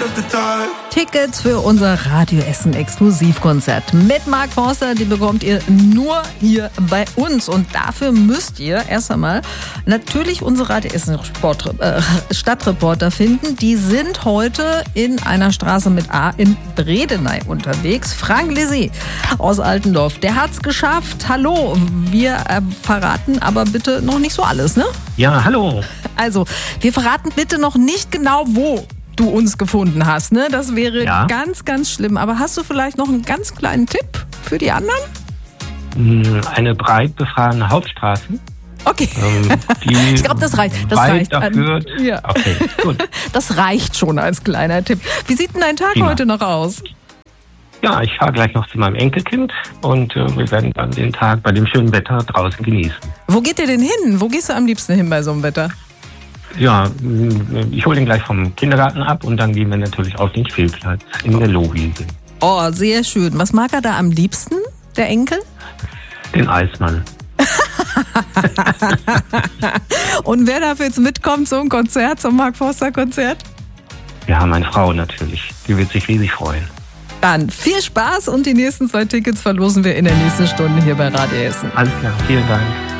Tickets für unser Radio Essen Exklusivkonzert mit Mark Forster, die bekommt ihr nur hier bei uns. Und dafür müsst ihr erst einmal natürlich unsere Radio Essen Stadtreporter finden. Die sind heute in einer Straße mit A in Bredeney unterwegs. Frank Lisset aus Altendorf, der hat's geschafft. Hallo, wir verraten aber bitte noch nicht so alles, ne? Ja, hallo. Also, wir verraten bitte noch nicht genau, wo du uns gefunden hast, ne? Das wäre ganz, ganz schlimm. Aber hast du vielleicht noch einen ganz kleinen Tipp für die anderen? Eine breit befahrene Hauptstraße. Okay. Ich glaube, das reicht. Ja. Okay, gut. Das reicht schon als kleiner Tipp. Wie sieht denn dein Tag heute noch aus? Ja, ich fahre gleich noch zu meinem Enkelkind und wir werden dann den Tag bei dem schönen Wetter draußen genießen. Wo geht ihr denn hin? Wo gehst du am liebsten hin bei so einem Wetter? Ja, ich hole ihn gleich vom Kindergarten ab und dann gehen wir natürlich auf den Spielplatz in der Lohwiese. Oh, sehr schön. Was mag er da am liebsten, der Enkel? Den Eismann. Und wer darf jetzt mitkommen zum Konzert, zum Mark Forster Konzert? Ja, meine Frau natürlich. Die wird sich riesig freuen. Dann viel Spaß und die nächsten 2 Tickets verlosen wir in der nächsten Stunde hier bei Radio Essen. Alles klar, vielen Dank.